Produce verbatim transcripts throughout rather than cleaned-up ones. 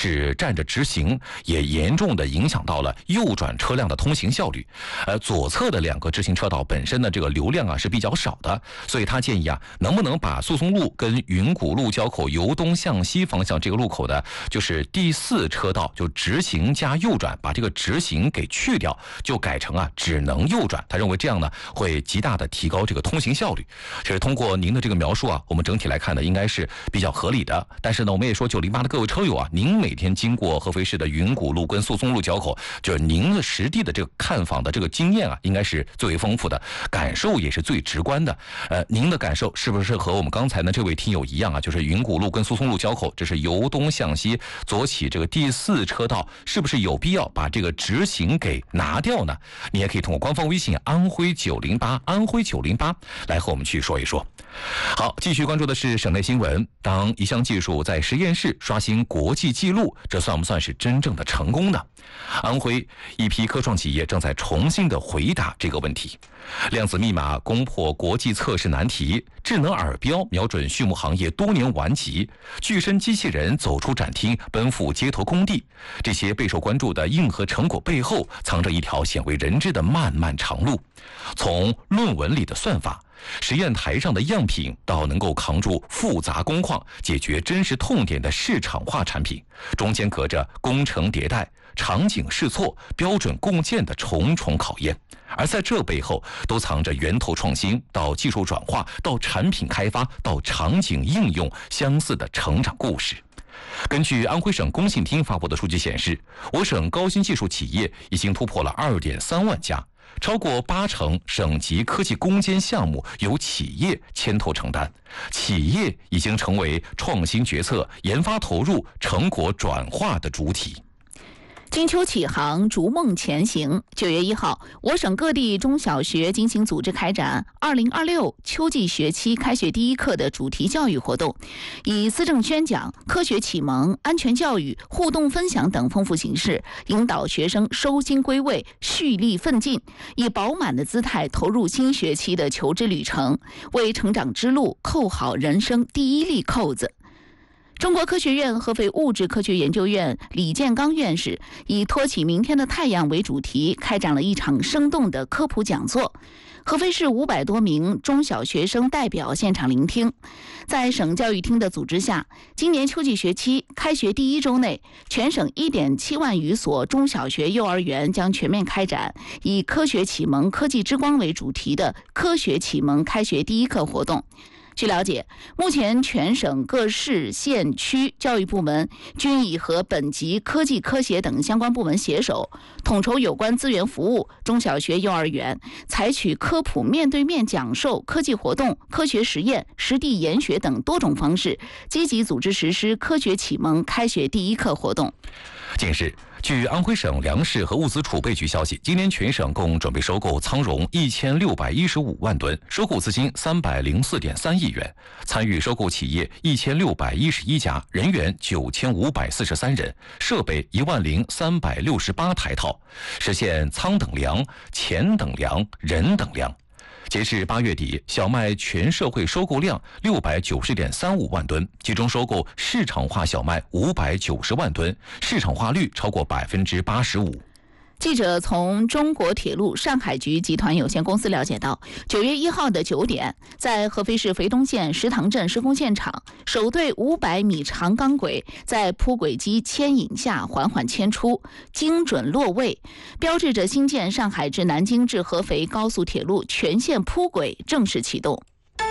是站着直行，也严重的影响到了右转车辆的通行效率。呃，左侧的两个直行车道本身的这个流量啊是比较少的，所以他建议啊，能不能把诉讼路跟云谷路交口由东向西方向这个路口的，就是第四车道，就直行加右转，把这个直行给去掉，就改成啊只能右转。他认为这样呢会极大的提高这个通行效率。其实通过您的这个描述啊，我们整体来看呢应该是比较合理的。但是呢，我们也说九零八的各位车友啊，您每天经过合肥市的云谷路跟诉讼路交口，就是您的实地的这个看访的这个经验啊，应该是最为丰富的，感受也是最直观的。呃，您的感受是不是和我们刚才呢这位听友一样啊？就是云谷路跟诉讼路交口，这是由东向西左起这个第四车道，是不是有必要把这个直行给拿掉呢？你也可以通过官方微信安徽九零八安徽九零八来和我们去说一说。好，继续关注的是省内新闻。当一项技术在实验室刷新国际纪录，这算不算是真正的成功呢？安徽一批科创企业正在重新的回答这个问题。量子密码攻破国际测试难题，智能耳标瞄准畜牧行业多年顽疾，巨身机器人走出展厅，奔赴街头工地。这些备受关注的硬核成果背后，藏着一条鲜为人知的漫漫长路。从论文里的算法，实验台上的样品，到能够扛住复杂工况、解决真实痛点的市场化产品，中间隔着工程迭代、场景试错、标准共建的重重考验。而在这背后，都藏着源头创新到技术转化到产品开发到场景应用相似的成长故事。根据安徽省工信厅发布的数据显示，我省高新技术企业已经突破了 二点三万家，超过八成省级科技攻坚项目由企业牵头承担，企业已经成为创新决策、研发投入、成果转化的主体。 金秋启航，逐梦前行。九月一号，我省各地中小学进行组织开展二零二六秋季学期开学第一课的主题教育活动，以思政宣讲、科学启蒙、安全教育、互动分享等丰富形式，引导学生收心归位、蓄力奋进，以饱满的姿态投入新学期的求知旅程，为成长之路扣好人生第一粒扣子。中国科学院合肥物质科学研究院李建刚院士以托起明天的太阳为主题，开展了一场生动的科普讲座。合肥市五百多名中小学生代表现场聆听。在省教育厅的组织下，今年秋季学期开学第一周内，全省 一点七万余所中小学幼儿园将全面开展以科学启蒙科技之光为主题的科学启蒙开学第一课活动。据了解，目前全省各市县区教育部门均已和本级科技科协等相关部门携手，统筹有关资源服务中小学幼儿园，采取科普面对面讲授、科技活动、科学实验、实地研学等多种方式，积极组织实施科学启蒙开学第一课活动。 近日，据安徽省粮食和物资储备局消息，今年全省共准备收购仓绒一千六百一十五万吨，收购资金三百零四点三亿元，参与收购企业一千六百一十一家，人员九千五百四十三人，设备一万零三百六十八台套，实现仓等粮、钱等粮、人等粮。截至八月底，小麦全社会收购量六百九十点三五万吨，其中收购市场化小麦五百九十万吨，市场化率超过百分之八十五。 记者从中国铁路上海局集团有限公司了解到，九月一号的九点，在合肥市肥东县石塘镇施工现场，首对五百米长钢轨在铺轨机牵引下缓缓牵出，精准落位，标志着新建上海至南京至合肥高速铁路全线铺轨正式启动。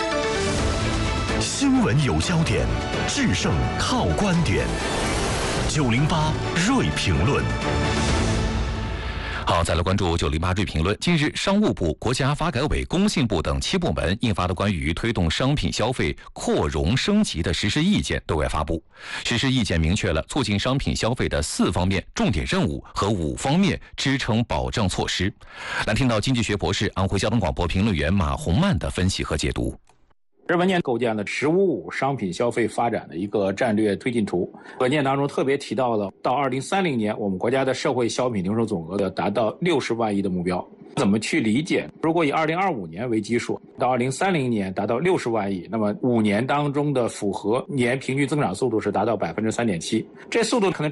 新闻有焦点，制胜靠观点。九零八锐评论。 好，再来关注九零八锐评论。近日，商务部、国家发改委、工信部等七部门印发的关于推动商品消费扩容升级的实施意见对外发布。实施意见明确了促进商品消费的四方面重点任务和五方面支撑保障措施。来听到经济学博士、安徽交通广播评论员马红曼的分析和解读。 这文件构建了“十五五”商品消费发展的一个战略推进图。文件当中特别提到了，到二零三零年，我们国家的社会消费品零售总额要达到六十万亿的目标。怎么去理解？如果以二零二五年为基数，到二零三零年达到六十万亿，那么五年当中的复合年平均增长速度是达到百分之三点七。这速度可能